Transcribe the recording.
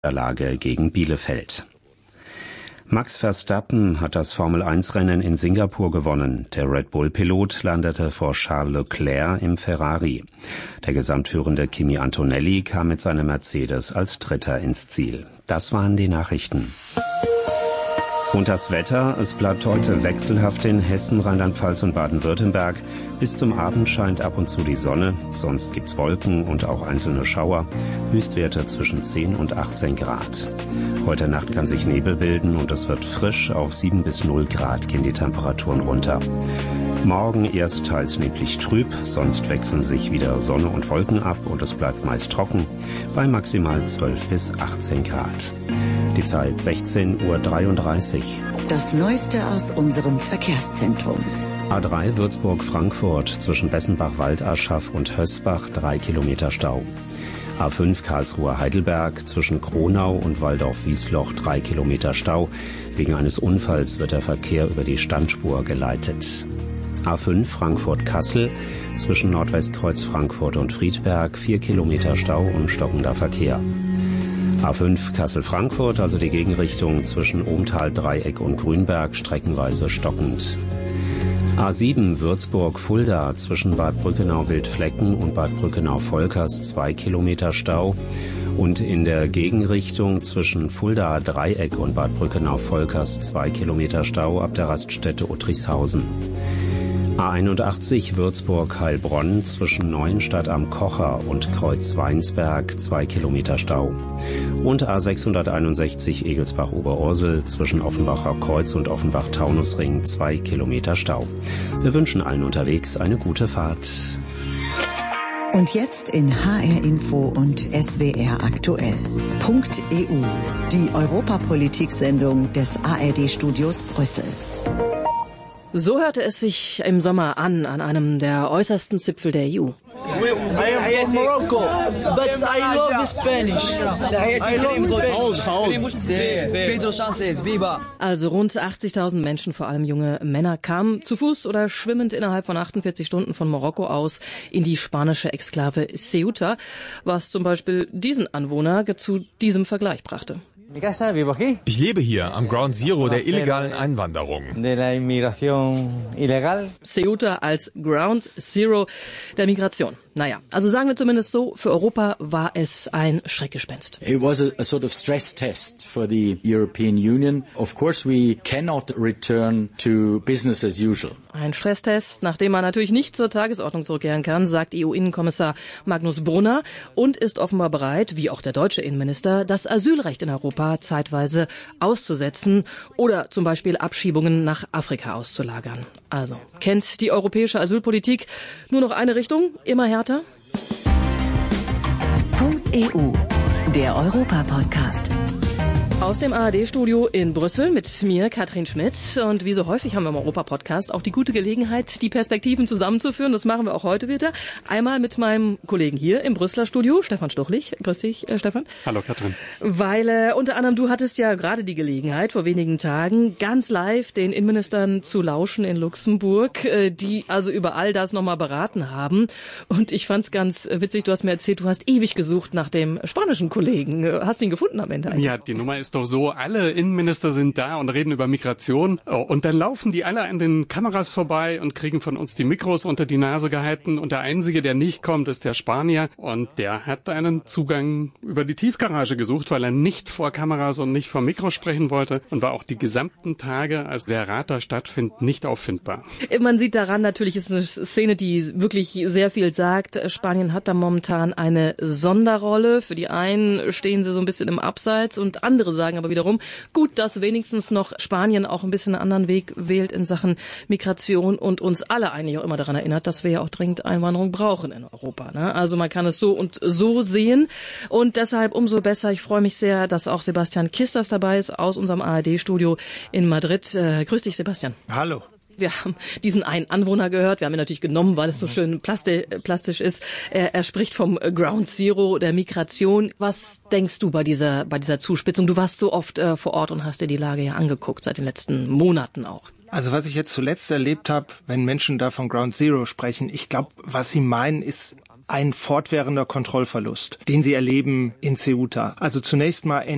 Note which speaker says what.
Speaker 1: Lage gegen Bielefeld. Max Verstappen hat das Formel-1-Rennen in Singapur gewonnen. Der Red Bull-Pilot landete vor Charles Leclerc im Ferrari. Der gesamtführende Kimi Antonelli kam mit seinem Mercedes als Dritter ins Ziel. Das waren die Nachrichten. Und das Wetter, es bleibt heute wechselhaft in Hessen, Rheinland-Pfalz und Baden-Württemberg. Bis zum Abend scheint ab und zu die Sonne, sonst gibt's Wolken und auch einzelne Schauer. Höchstwerte zwischen 10 und 18 Grad. Heute Nacht kann sich Nebel bilden und es wird frisch, auf 7 bis 0 Grad gehen die Temperaturen runter. Morgen erst teils neblig trüb, sonst wechseln sich wieder Sonne und Wolken ab und es bleibt meist trocken, bei maximal 12 bis 18 Grad. Die Zeit 16:33 Uhr.
Speaker 2: Das Neueste aus unserem Verkehrszentrum.
Speaker 1: A3 Würzburg-Frankfurt zwischen Bessenbach-Waldaschach und Hösbach 3 Kilometer Stau. A5 Karlsruhe-Heidelberg zwischen Kronau und Waldorf-Wiesloch 3 Kilometer Stau. Wegen eines Unfalls wird der Verkehr über die Standspur geleitet. A5 Frankfurt-Kassel zwischen Nordwestkreuz Frankfurt und Friedberg 4 Kilometer Stau und stockender Verkehr. A5 Kassel-Frankfurt, also die Gegenrichtung zwischen Ohmtal-Dreieck und Grünberg, streckenweise stockend. A7 Würzburg-Fulda zwischen Bad Brückenau-Wildflecken und Bad Brückenau-Volkers 2 Kilometer Stau. Und in der Gegenrichtung zwischen Fulda-Dreieck und Bad Brückenau-Volkers 2 Kilometer Stau ab der Raststätte Uttrichshausen. A81 Würzburg-Heilbronn zwischen Neuenstadt am Kocher und Kreuz-Weinsberg 2 Kilometer Stau. Und A661 Egelsbach-Oberursel zwischen Offenbacher Kreuz und Offenbach-Taunusring 2 Kilometer Stau. Wir wünschen allen unterwegs eine gute Fahrt.
Speaker 2: Und jetzt in HR Info und SWR aktuell. .eu, die Europapolitik-Sendung des ARD-Studios Brüssel.
Speaker 3: So hörte es sich im Sommer an einem der äußersten Zipfel der EU.
Speaker 4: I am from Morocco, but I love Spanish. I love Spanish.
Speaker 3: Also rund 80.000 Menschen, vor allem junge Männer, kamen zu Fuß oder schwimmend innerhalb von 48 Stunden von Marokko aus in die spanische Exklave Ceuta, was zum Beispiel diesen Anwohner zu diesem Vergleich brachte.
Speaker 5: Ich lebe hier am Ground Zero der illegalen Einwanderung.
Speaker 3: Ceuta als Ground Zero der Migration. Naja, also sagen wir zumindest so, für Europa war es ein Schreckgespenst.
Speaker 6: It was a sort of stress test for the European Union. Of course we cannot return to business as usual.
Speaker 3: Ein Stresstest, nachdem man natürlich nicht zur Tagesordnung zurückkehren kann, sagt EU-Innenkommissar Magnus Brunner und ist offenbar bereit, wie auch der deutsche Innenminister, das Asylrecht in Europa zeitweise auszusetzen oder zum Beispiel Abschiebungen nach Afrika auszulagern. Also, kennt die europäische Asylpolitik nur noch eine Richtung, immer härter?
Speaker 2: .eu, der Europa-Podcast.
Speaker 3: Aus dem ARD-Studio in Brüssel mit mir, Katrin Schmidt. Und wie so häufig haben wir im Europa-Podcast auch die gute Gelegenheit, die Perspektiven zusammenzuführen. Das machen wir auch heute wieder. Einmal mit meinem Kollegen hier im Brüsseler Studio, Stefan Stuchlich. Grüß dich, Stefan.
Speaker 7: Hallo, Katrin.
Speaker 3: Weil unter anderem du hattest ja gerade die Gelegenheit, vor wenigen Tagen ganz live den Innenministern zu lauschen in Luxemburg, die also über all das nochmal beraten haben. Und ich fand's ganz witzig, du hast mir erzählt, du hast ewig gesucht nach dem spanischen Kollegen. Hast ihn gefunden am Ende eigentlich?
Speaker 7: Ja, die Nummer ist doch so, alle Innenminister sind da und reden über Migration und dann laufen die alle an den Kameras vorbei und kriegen von uns die Mikros unter die Nase gehalten und der Einzige, der nicht kommt, ist der Spanier und der hat einen Zugang über die Tiefgarage gesucht, weil er nicht vor Kameras und nicht vor Mikros sprechen wollte und war auch die gesamten Tage, als der Rat da stattfindet, nicht auffindbar.
Speaker 3: Man sieht daran, natürlich ist eine Szene, die wirklich sehr viel sagt. Spanien hat da momentan eine Sonderrolle. Für die einen stehen sie so ein bisschen im Abseits und andere sagen aber wiederum, gut, dass wenigstens noch Spanien auch ein bisschen einen anderen Weg wählt in Sachen Migration und uns alle eigentlich auch immer daran erinnert, dass wir ja auch dringend Einwanderung brauchen in Europa. Ne? Also man kann es so und so sehen und deshalb umso besser. Ich freue mich sehr, dass auch Sebastian Kisters dabei ist aus unserem ARD-Studio in Madrid. Grüß dich, Sebastian.
Speaker 5: Hallo.
Speaker 3: Wir haben diesen einen Anwohner gehört. Wir haben ihn natürlich genommen, weil es so schön plastisch ist. Er spricht vom Ground Zero der Migration. Was denkst du bei dieser Zuspitzung? Du warst so oft vor Ort und hast dir die Lage ja angeguckt, seit den letzten Monaten auch.
Speaker 8: Also was ich jetzt zuletzt erlebt habe, wenn Menschen da von Ground Zero sprechen, ich glaube, was sie meinen, ist ein fortwährender Kontrollverlust, den sie erleben in Ceuta. Also zunächst mal